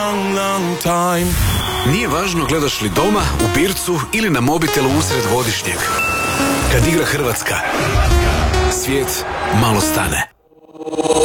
Nije važno gledaš li doma, u bircu ili na mobitelu usred godišnjeg. Kad igra Hrvatska, svijet malo stane.